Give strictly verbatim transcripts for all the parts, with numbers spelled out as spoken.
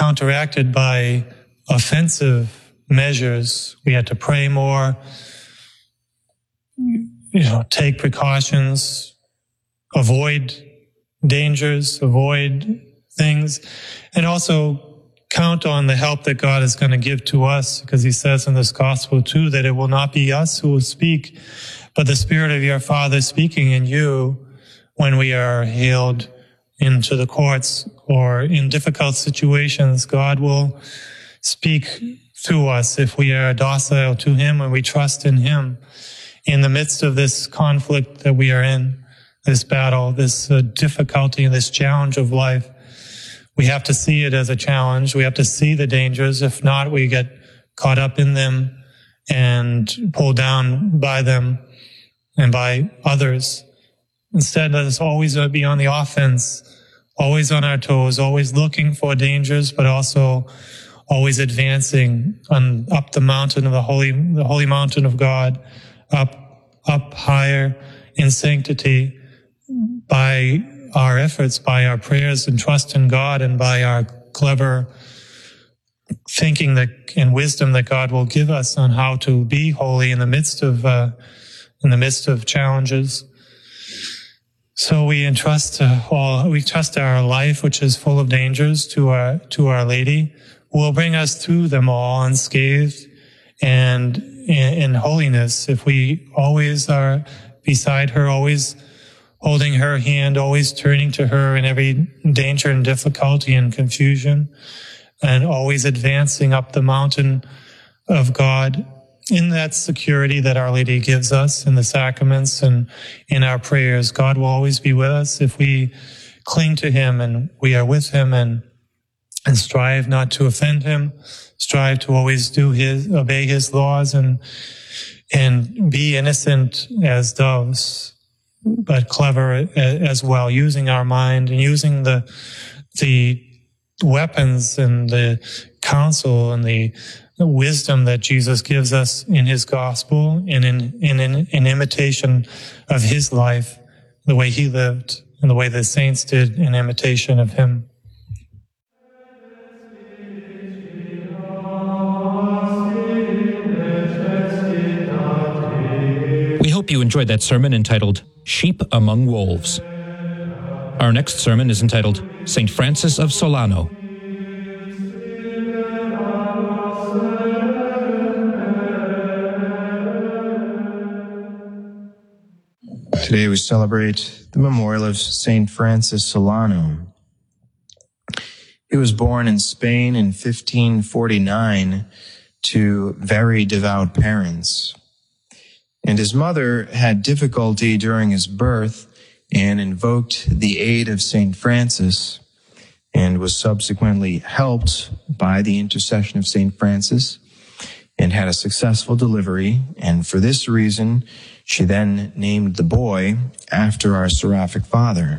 counteracted by offensive measures. We had to pray more, you know, take precautions, avoid dangers, avoid things, and also count on the help that God is going to give to us, because he says in this gospel too that it will not be us who will speak, but the Spirit of your Father speaking in you when we are hailed into the courts or in difficult situations. God will speak through us if we are docile to him and we trust in him in the midst of this conflict that we are in, this battle, this uh, difficulty, this challenge of life. We have to see it as a challenge. We have to see the dangers. If not, we get caught up in them and pulled down by them and by others. Instead, let us always be on the offense, always on our toes, always looking for dangers, but also always advancing on up the mountain of the holy, the holy mountain of God, up, up higher in sanctity by our efforts, by our prayers and trust in God, and by our clever thinking that and wisdom that God will give us on how to be holy in the midst of uh, in the midst of challenges. So we entrust uh, all we trust our life, which is full of dangers, to our to Our Lady, who will bring us through them all unscathed and in, in holiness. If we always are beside her, always holding her hand, always turning to her in every danger and difficulty and confusion, and always advancing up the mountain of God in that security that Our Lady gives us in the sacraments and in our prayers. God will always be with us if we cling to him and we are with him and and strive not to offend him, strive to always do his, obey his laws and and be innocent as doves, but clever as well, using our mind and using the the weapons and the counsel and the wisdom that Jesus gives us in his gospel and in, in, in, in imitation of his life, the way he lived and the way the saints did in imitation of him. We hope you enjoyed that sermon entitled Sheep Among Wolves. Our next sermon is entitled Saint Francis of Solano. Today we celebrate the memorial of Saint Francis Solano. He was born in Spain in fifteen forty-nine to very devout parents. And his mother had difficulty during his birth and invoked the aid of Saint Francis and was subsequently helped by the intercession of Saint Francis and had a successful delivery. And for this reason, she then named the boy after our seraphic father.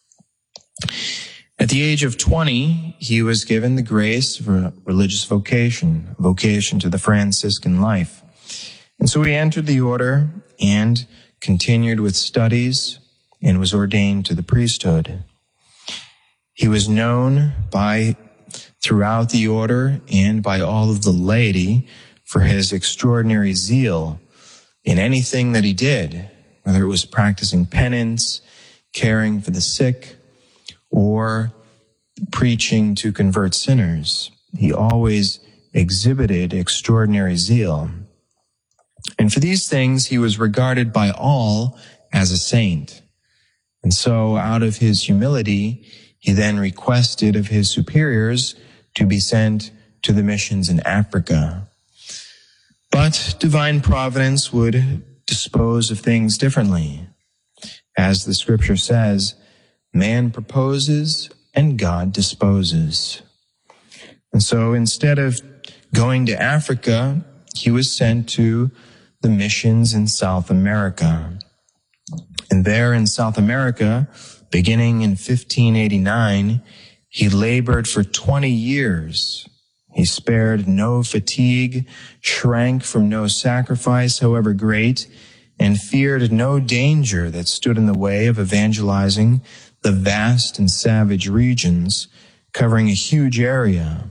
At the age of twenty, he was given the grace of a religious vocation, a vocation to the Franciscan life. And so he entered the order and continued with studies and was ordained to the priesthood. He was known by throughout the order and by all of the laity for his extraordinary zeal in anything that he did, whether it was practicing penance, caring for the sick, or preaching to convert sinners. He always exhibited extraordinary zeal. And for these things, he was regarded by all as a saint. And so, out of his humility, he then requested of his superiors to be sent to the missions in Africa. But divine providence would dispose of things differently. As the scripture says, man proposes and God disposes. And so, instead of going to Africa, he was sent to the missions in South America. And there in South America, beginning in fifteen eighty-nine, he labored for twenty years. He spared no fatigue, shrank from no sacrifice, however great, and feared no danger that stood in the way of evangelizing the vast and savage regions covering a huge area